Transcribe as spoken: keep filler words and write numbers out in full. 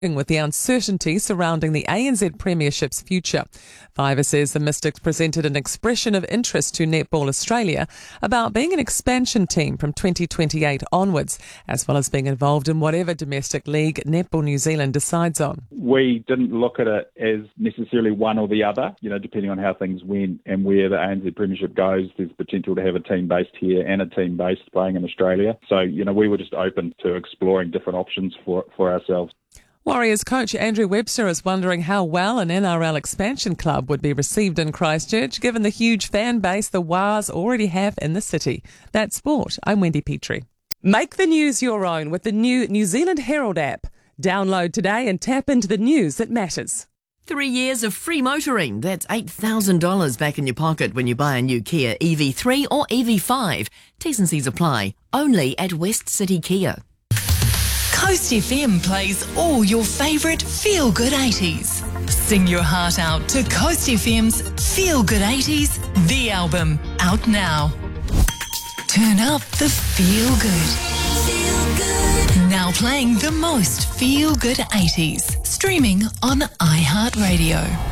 with the uncertainty surrounding the A N Z Premiership's future. Fiver says the Mystics presented an expression of interest to Netball Australia about being an expansion team from twenty twenty-eight onwards, as well as being involved in whatever domestic league Netball New Zealand decides on. We didn't look at it as necessarily one or the other, you know, depending on how things went and where the A N Z Premiership goes. There's potential to have a team based here and a team based playing in Australia. So, you know, we were just open to exploring different options for, for ourselves. Warriors coach Andrew Webster is wondering how well an N R L expansion club would be received in Christchurch, given the huge fan base the Wars already have in the city. That's sport. I'm Wendy Petrie. Make the news your own with the new New Zealand Herald app. Download today and tap into the news that matters. Three years of free motoring. That's eight thousand dollars back in your pocket when you buy a new Kia E V three or E V five. T's and C's apply. Only at West City Kia. Coast F M plays all your favourite feel-good eighties. Sing your heart out to Coast F M's Feel Good eighties, the album, out now. Turn up the feel good. Feel good. Now playing the most feel-good eighties. Streaming on iHeartRadio.